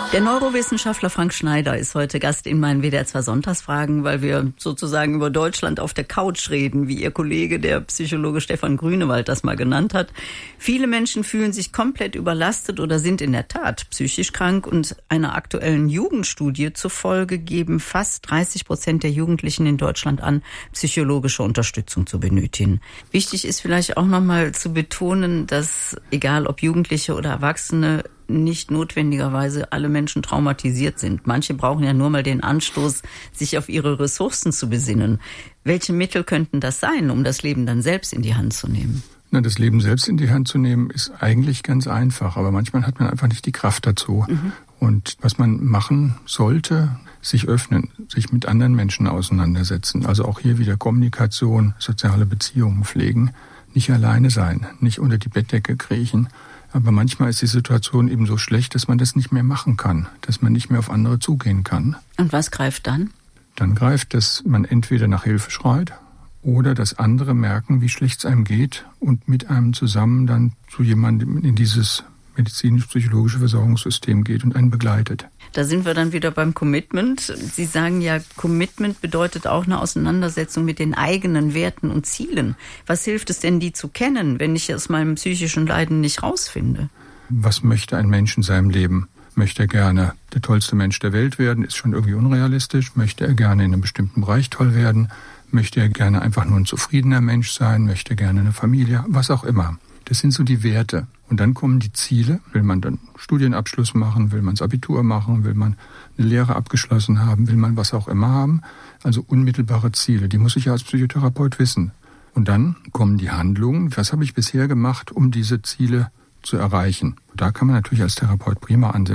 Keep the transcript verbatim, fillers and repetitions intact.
Der Neurowissenschaftler Frank Schneider ist heute Gast in meinen W D R zwei Sonntagsfragen, weil wir sozusagen über Deutschland auf der Couch reden, wie Ihr Kollege, der Psychologe Stefan Grünewald, das mal genannt hat. Viele Menschen fühlen sich komplett überlastet oder sind in der Tat psychisch krank, und einer aktuellen Jugendstudie zufolge geben fast dreißig Prozent der Jugendlichen in Deutschland an, psychologische Unterstützung zu benötigen. Wichtig ist vielleicht auch nochmal zu betonen, dass egal ob Jugendliche oder Erwachsene, nicht notwendigerweise alle Menschen traumatisiert sind. Manche brauchen ja nur mal den Anstoß, sich auf ihre Ressourcen zu besinnen. Welche Mittel könnten das sein, um das Leben dann selbst in die Hand zu nehmen? Na, das Leben selbst in die Hand zu nehmen, ist eigentlich ganz einfach. Aber manchmal hat man einfach nicht die Kraft dazu. Mhm. Und was man machen sollte, sich öffnen, sich mit anderen Menschen auseinandersetzen. Also auch hier wieder Kommunikation, soziale Beziehungen pflegen. Nicht alleine sein, nicht unter die Bettdecke kriechen. Aber manchmal ist die Situation eben so schlecht, dass man das nicht mehr machen kann, dass man nicht mehr auf andere zugehen kann. Und was greift dann? Dann greift, dass man entweder nach Hilfe schreit oder dass andere merken, wie schlecht es einem geht und mit einem zusammen dann zu jemandem in dieses medizinisch-psychologische Versorgungssystem geht und einen begleitet. Da sind wir dann wieder beim Commitment. Sie sagen ja, Commitment bedeutet auch eine Auseinandersetzung mit den eigenen Werten und Zielen. Was hilft es denn, die zu kennen, wenn ich aus meinem psychischen Leiden nicht rausfinde? Was möchte ein Mensch in seinem Leben? Möchte er gerne der tollste Mensch der Welt werden? Ist schon irgendwie unrealistisch. Möchte er gerne in einem bestimmten Bereich toll werden? Möchte er gerne einfach nur ein zufriedener Mensch sein? Möchte er gerne eine Familie? Was auch immer. Das sind so die Werte. Und dann kommen die Ziele. Will man dann Studienabschluss machen? Will man das Abitur machen? Will man eine Lehre abgeschlossen haben? Will man was auch immer haben? Also unmittelbare Ziele. Die muss ich ja als Psychotherapeut wissen. Und dann kommen die Handlungen. Was habe ich bisher gemacht, um diese Ziele zu erreichen? Da kann man natürlich als Therapeut prima ansetzen.